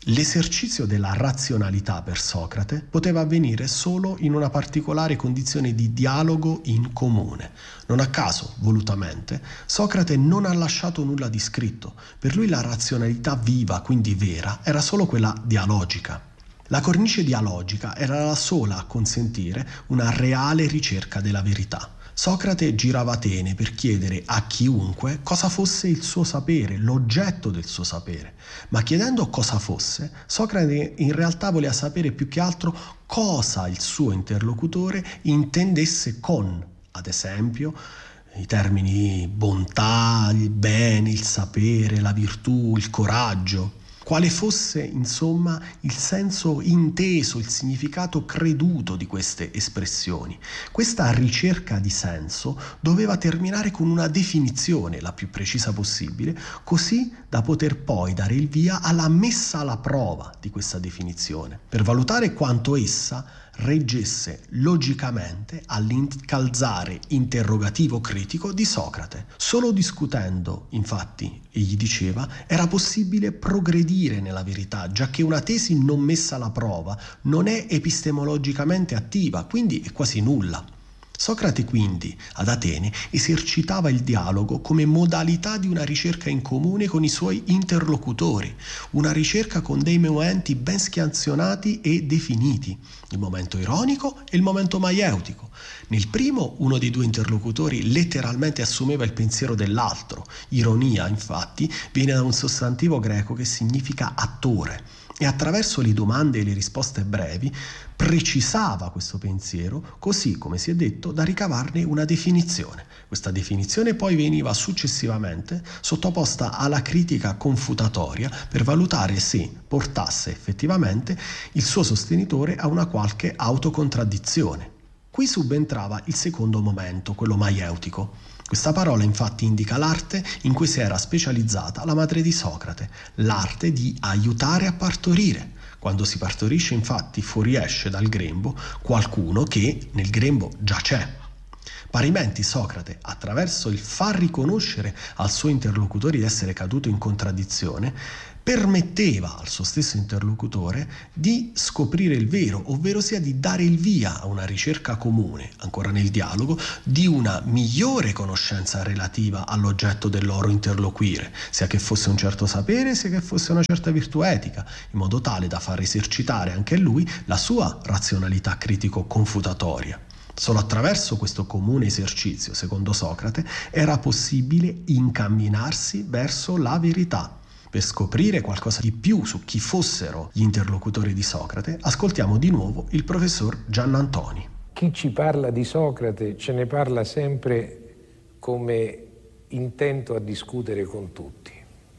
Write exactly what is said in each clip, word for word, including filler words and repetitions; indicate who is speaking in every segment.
Speaker 1: L'esercizio della razionalità per Socrate poteva avvenire solo in una particolare condizione di dialogo in comune. Non a caso, volutamente, Socrate non ha lasciato nulla di scritto. Per lui la razionalità viva, quindi vera, era solo quella dialogica. La cornice dialogica era la sola a consentire una reale ricerca della verità. Socrate girava Atene per chiedere a chiunque cosa fosse il suo sapere, l'oggetto del suo sapere. Ma chiedendo cosa fosse, Socrate in realtà voleva sapere più che altro cosa il suo interlocutore intendesse con, ad esempio, i termini bontà, il bene, il sapere, la virtù, il coraggio. Quale fosse, insomma, il senso inteso, il significato creduto di queste espressioni. Questa ricerca di senso doveva terminare con una definizione, la più precisa possibile, così da poter poi dare il via alla messa alla prova di questa definizione, per valutare quanto essa reggesse logicamente all'incalzare interrogativo critico di Socrate. Solo discutendo, infatti, egli diceva, era possibile progredire nella verità, giacché una tesi non messa alla prova non è epistemologicamente attiva, quindi è quasi nulla. Socrate quindi, ad Atene, esercitava il dialogo come modalità di una ricerca in comune con i suoi interlocutori, una ricerca con dei momenti ben scansionati e definiti, il momento ironico e il momento maieutico. Nel primo, uno dei due interlocutori letteralmente assumeva il pensiero dell'altro. Ironia, infatti, viene da un sostantivo greco che significa attore, e attraverso le domande e le risposte brevi precisava questo pensiero, così come si è detto, da ricavarne una definizione. Questa definizione poi veniva successivamente sottoposta alla critica confutatoria per valutare se portasse effettivamente il suo sostenitore a una qualche autocontraddizione. Qui subentrava il secondo momento, quello maieutico. Questa parola infatti indica l'arte in cui si era specializzata la madre di Socrate, l'arte di aiutare a partorire. Quando si partorisce, infatti, fuoriesce dal grembo qualcuno che nel grembo già c'è. Parimenti Socrate, attraverso il far riconoscere al suo interlocutore di essere caduto in contraddizione, permetteva al suo stesso interlocutore di scoprire il vero, ovvero sia di dare il via a una ricerca comune, ancora nel dialogo, di una migliore conoscenza relativa all'oggetto del loro interloquire, sia che fosse un certo sapere, sia che fosse una certa virtù etica, in modo tale da far esercitare anche lui la sua razionalità critico-confutatoria. Solo attraverso questo comune esercizio, secondo Socrate, era possibile incamminarsi verso la verità. Per scoprire qualcosa di più su chi fossero gli interlocutori di Socrate, ascoltiamo di nuovo il professor Giannantoni.
Speaker 2: Chi ci parla di Socrate ce ne parla sempre come intento a discutere con tutti,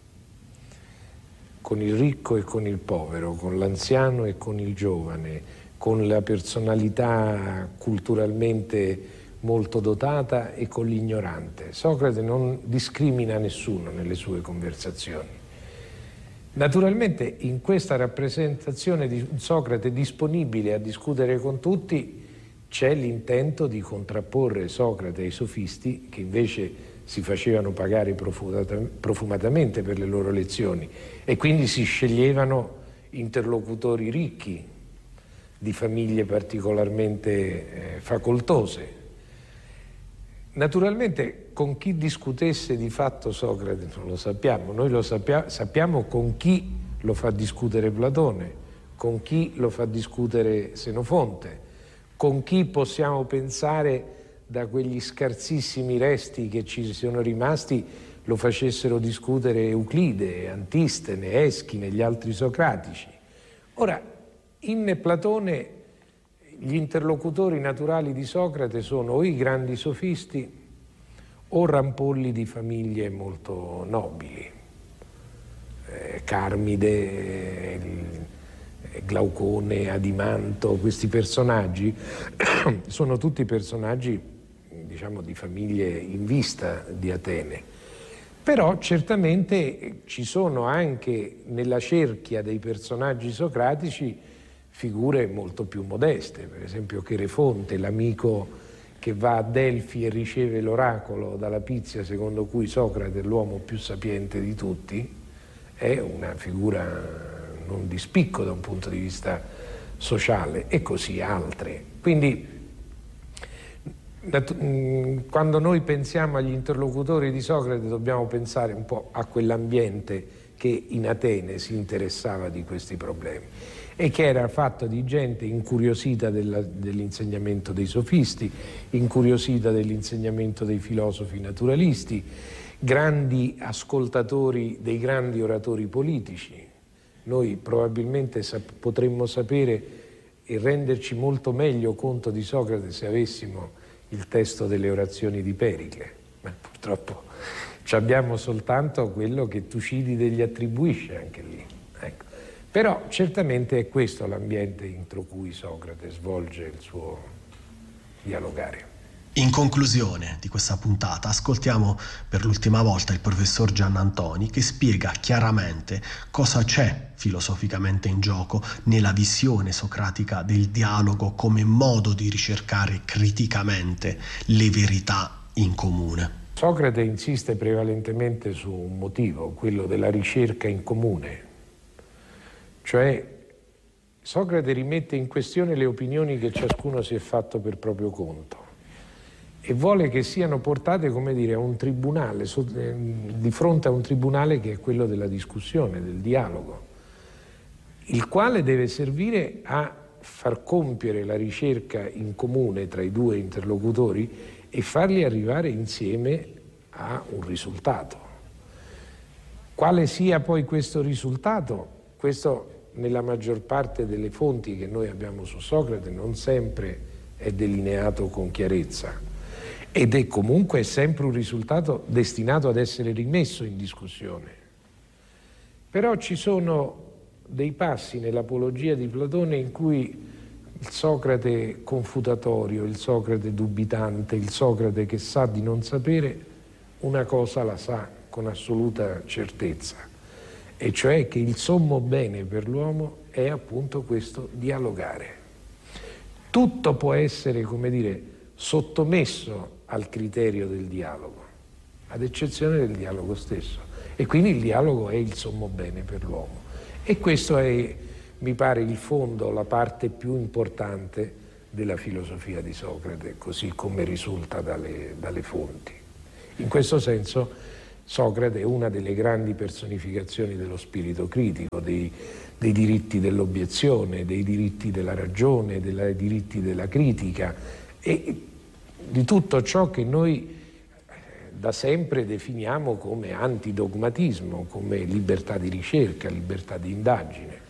Speaker 2: con il ricco e con il povero, con l'anziano e con il giovane, con la personalità culturalmente molto dotata e con l'ignorante. Socrate non discrimina nessuno nelle sue conversazioni. Naturalmente in questa rappresentazione di Socrate disponibile a discutere con tutti c'è l'intento di contrapporre Socrate ai sofisti, che invece si facevano pagare profumatamente per le loro lezioni e quindi si sceglievano interlocutori ricchi, di famiglie particolarmente eh, facoltose. Naturalmente con chi discutesse di fatto Socrate non lo sappiamo, noi lo sappia- sappiamo con chi lo fa discutere Platone, con chi lo fa discutere Senofonte, con chi possiamo pensare da quegli scarsissimi resti che ci sono rimasti lo facessero discutere Euclide, Antistene, Eschine e gli altri socratici. Ora, in Platone gli interlocutori naturali di Socrate sono o i grandi sofisti o rampolli di famiglie molto nobili, eh, Carmide, eh, Glaucone, Adimanto. Questi personaggi sono tutti personaggi, diciamo, di famiglie in vista di Atene. Però certamente ci sono anche nella cerchia dei personaggi socratici figure molto più modeste, per esempio Cherefonte, l'amico che va a Delfi e riceve l'oracolo dalla Pizia secondo cui Socrate è l'uomo più sapiente di tutti, è una figura non di spicco da un punto di vista sociale, e così altre. Quindi quando noi pensiamo agli interlocutori di Socrate dobbiamo pensare un po' a quell'ambiente che in Atene si interessava di questi problemi e che era fatto di gente incuriosita della, dell'insegnamento dei sofisti, incuriosita dell'insegnamento dei filosofi naturalisti, grandi ascoltatori dei grandi oratori politici. Noi probabilmente sap- potremmo sapere e renderci molto meglio conto di Socrate se avessimo il testo delle orazioni di Pericle, ma purtroppo ci abbiamo soltanto quello che Tucidide gli attribuisce anche lì. Ecco. Però certamente è questo l'ambiente entro cui Socrate svolge il suo dialogare.
Speaker 1: In conclusione di questa puntata ascoltiamo per l'ultima volta il professor Giannantoni che spiega chiaramente cosa c'è filosoficamente in gioco nella visione socratica del dialogo come modo di ricercare criticamente le verità in comune.
Speaker 2: Socrate insiste prevalentemente su un motivo, quello della ricerca in comune, cioè Socrate rimette in questione le opinioni che ciascuno si è fatto per proprio conto e vuole che siano portate, come dire, a un tribunale, di fronte a un tribunale che è quello della discussione, del dialogo, il quale deve servire a far compiere la ricerca in comune tra i due interlocutori e farli arrivare insieme a un risultato. Quale sia poi questo risultato? Questo nella maggior parte delle fonti che noi abbiamo su Socrate non sempre è delineato con chiarezza ed è comunque sempre un risultato destinato ad essere rimesso in discussione. Però ci sono dei passi nell'Apologia di Platone in cui il Socrate confutatorio, il Socrate dubitante, il Socrate che sa di non sapere, una cosa la sa con assoluta certezza, e cioè che il sommo bene per l'uomo è appunto questo dialogare. Tutto può essere, come dire, sottomesso al criterio del dialogo, ad eccezione del dialogo stesso. E quindi il dialogo è il sommo bene per l'uomo. E questo è, mi pare, il fondo, la parte più importante della filosofia di Socrate, così come risulta dalle, dalle fonti. In questo senso Socrate è una delle grandi personificazioni dello spirito critico, dei, dei diritti dell'obiezione, dei diritti della ragione, dei diritti della critica e di tutto ciò che noi da sempre definiamo come antidogmatismo, come libertà di ricerca, libertà di indagine.